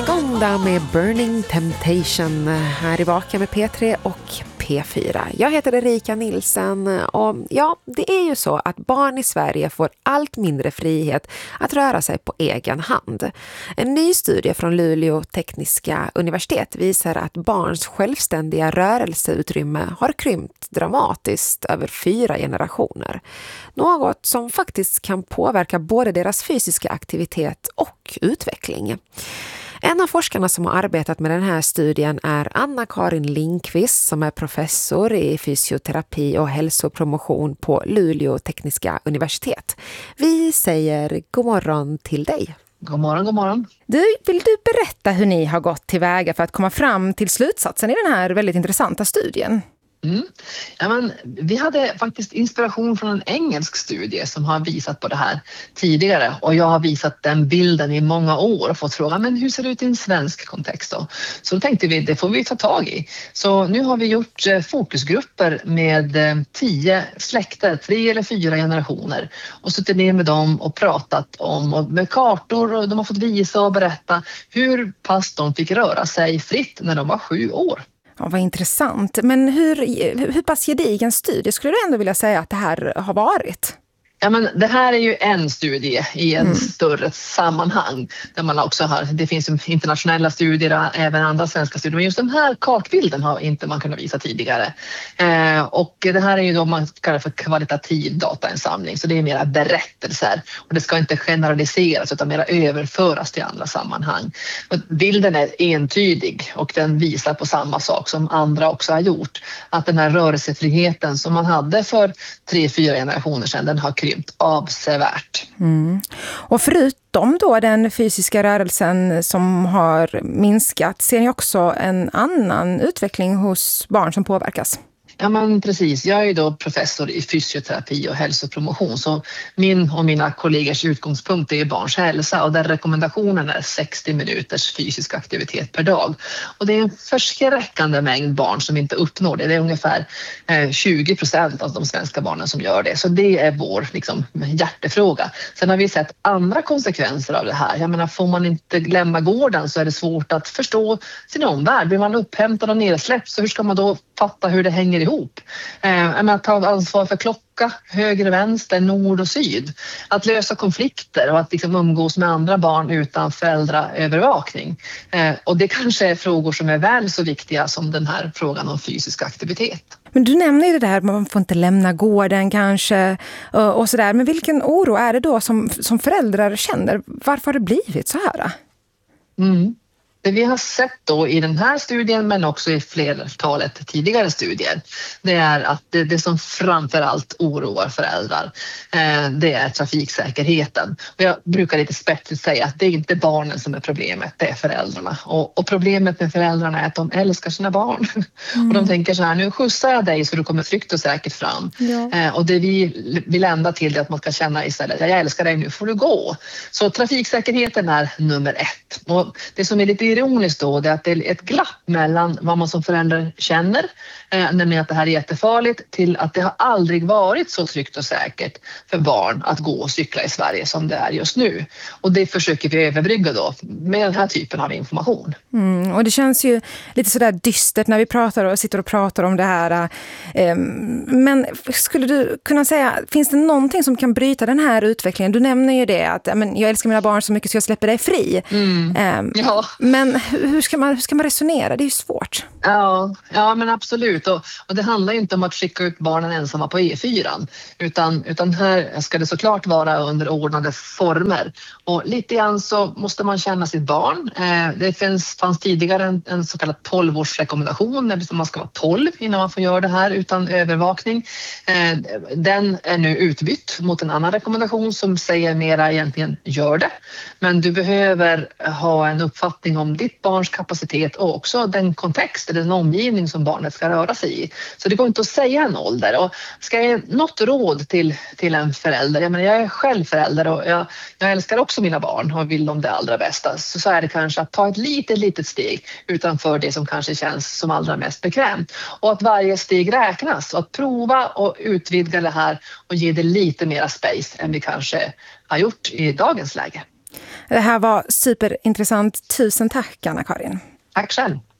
Gonda med Burning Temptation här i Vaka med P3 och P4. Jag heter Erika Nilsen och ja, det är ju så att barn i Sverige får allt mindre frihet att röra sig på egen hand. En ny studie från Luleå tekniska universitet visar att barns självständiga rörelseutrymme har krympt dramatiskt över 4 generationer. Något som faktiskt kan påverka både deras fysiska aktivitet och utveckling. En av forskarna som har arbetat med den här studien är Anna-Karin Lindqvist som är professor i fysioterapi och hälsopromotion på Luleå tekniska universitet. Vi säger god morgon till dig. God morgon, god morgon. Vill du berätta hur ni har gått tillväga för att komma fram till slutsatsen i den här väldigt intressanta studien? Ja, men vi hade faktiskt inspiration från en engelsk studie som har visat på det här tidigare, och jag har visat den bilden i många år och fått frågan, men hur ser det ut i en svensk kontext då? Så då tänkte vi, det får vi ta tag i. Så nu har vi gjort fokusgrupper med 10 släkter, 3 eller 4 generationer, och suttit ner med dem och pratat om, och med kartor, och de har fått visa och berätta hur pass de fick röra sig fritt när de var 7 år. Ja, vad intressant. Men hur pass gedigen studie skulle du ändå vilja säga att det här har varit? Ja, men det här är ju en studie i en större sammanhang där man också har, det finns internationella studier och även andra svenska studier, men just den här kartbilden har inte man kunnat visa tidigare. Och det här är ju då man kallar för kvalitativ datainsamling, så det är mera berättelser och det ska inte generaliseras utan mera överföras till andra sammanhang. Och bilden är entydig och den visar på samma sak som andra också har gjort, att den här rörelsefriheten som man hade för 3-4 generationer sedan, den har krympt avsevärt. Och förutom då den fysiska rörelsen som har minskat, ser ni också en annan utveckling hos barn som påverkas? Ja, men precis. Jag är ju då professor i fysioterapi och hälsopromotion, så min och mina kollegors utgångspunkt är barns hälsa, och där rekommendationen är 60 minuters fysisk aktivitet per dag. Och det är en förskräckande mängd barn som inte uppnår det. Det är ungefär 20% av de svenska barnen som gör det. Så det är vår hjärtefråga. Sen har vi sett andra konsekvenser av det här. Jag menar, får man inte lämna gården så är det svårt att förstå sin omvärld. Blir man upphämtad och nedsläppt, så hur ska man då fatta hur det hänger ihop? Att ta ansvar för klocka, höger och vänster, nord och syd. Att lösa konflikter och att umgås med andra barn utan föräldraövervakning. Och det kanske är frågor som är väl så viktiga som den här frågan om fysisk aktivitet. Men du nämner ju det där, man får inte lämna gården kanske och sådär. Men vilken oro är det då som föräldrar känner? Varför har det blivit så här? Det vi har sett då i den här studien, men också i flertalet tidigare studier, det är att det som framförallt oroar föräldrar, det är trafiksäkerheten. Och jag brukar lite spetsigt säga att det är inte barnen som är problemet, det är föräldrarna. Och problemet med föräldrarna är att de älskar sina barn. Och de tänker så här, nu skjutsar jag dig så du kommer tryggt och säkert fram. Ja. Och det vi vill ända till är att man ska känna istället, jag älskar dig, nu får du gå. Så trafiksäkerheten är nummer 1. Och det som är lite ironiskt då, det är att det är ett glapp mellan vad man som förälder känner, nämligen att det här är jättefarligt, till att det har aldrig varit så tryggt och säkert för barn att gå och cykla i Sverige som det är just nu. Och det försöker vi överbrygga då med den här typen av information. Och det känns ju lite sådär dystert när vi sitter och pratar om det här. Men skulle du kunna säga, finns det någonting som kan bryta den här utvecklingen? Du nämner ju det att jag älskar mina barn så mycket så jag släpper dig fri. Ja. Men hur ska man resonera? Det är ju svårt. Ja, men absolut. Och det handlar ju inte om att skicka ut barnen ensamma på E4. Utan här ska det såklart vara under ordnade former. Och lite grann så måste man känna sitt barn. Det fanns tidigare en så kallad 12-årsrekommendation. Där man ska vara 12 innan man får göra det här utan övervakning. Den är nu utbytt mot en annan rekommendation som säger mera egentligen gör det. Men du behöver ha en uppfattning om ditt barns kapacitet och också den kontext eller den omgivning som barnet ska röra sig i. Så det går inte att säga en ålder. Och ska jag ge något råd till en förälder, jag är själv förälder och jag älskar också mina barn och vill dem det allra bästa, så är det kanske att ta ett litet steg utanför det som kanske känns som allra mest bekvämt. Och att varje steg räknas och att prova och utvidga det här och ge det lite mera space än vi kanske har gjort i dagens läge. Det här var superintressant. Tusen tack, Anna-Karin. Tack själv.